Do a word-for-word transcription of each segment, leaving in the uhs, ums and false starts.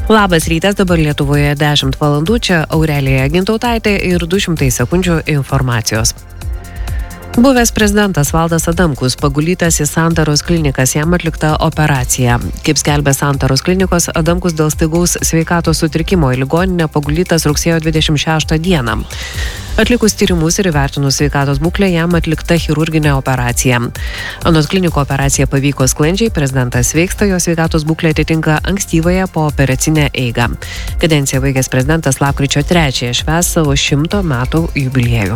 Labas rytas, dabar Lietuvoje dešimt valandų, čia Aurelija Gintautaitė ir du šimtai sekundžių informacijos. Buvęs prezidentas Valdas Adamkus pagulytas į Santaros klinikas, jam atlikta operacija. Kaip skelbė Santaros klinikos, Adamkus dėl staigaus sveikatos sutrikimo į ligoninę pagulytas rugsėjo dvidešimt šeštą dieną. Atlikus tyrimus ir įvertinus sveikatos būklę, jam atlikta chirurginė operacija. Anot kliniko operacija pavyko sklandžiai, prezidentas sveiksta, jo sveikatos būklė atitinka ankstyvąją pooperacinę eigą. Kadenciją baigęs prezidentas lapkričio trečiąją švęs savo šimto metų jubiliejų.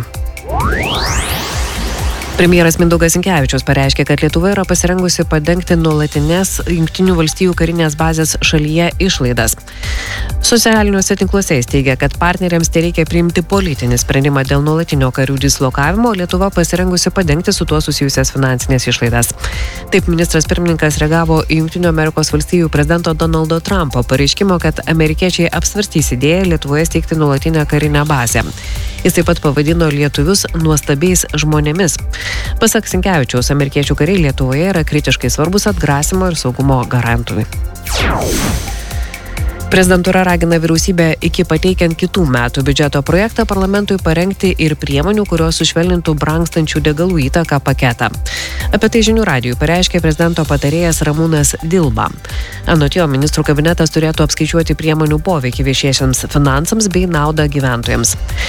Premjeras Mindaugas Sinkevičius pareiškė, kad Lietuva yra pasirengusi padengti nuolatinės Jungtinių valstijų karinės bazės šalyje išlaidas. Socialiniuose tinkluose jis teigia, kad partneriams tereikia priimti politinį sprendimą dėl nuolatinio karių dislokavimo, Lietuva pasirengusi padengti su tuo susijusias finansinės išlaidas. Taip ministras pirmininkas reagavo į Jungtinių Amerikos valstijų prezidento Donaldo Trumpo pareiškimo, kad amerikiečiai apsvarstys idėją Lietuvoje steigti nuolatinę karinę bazę. Jis taip pat pavadino lietuvius nuostabiais žmonėmis. Pasak Sinkevičiaus, amerikiečių kariai Lietuvoje yra kritiškai svarbus atgrasimo ir saugumo garantui. Prezidentūra ragina vyriausybę iki pateikiant kitų metų biudžeto projektą parlamentui parengti ir priemonių, kurios sušvelnintų brangstančių degalų įtaką paketą. Apie tai Žinių radijui pareiškė prezidento patarėjas Ramūnas Dilba. Anot jo, ministrų kabinetas turėtų apskaičiuoti priemonių poveikį viešiesiems finansams bei naudą gyventojams.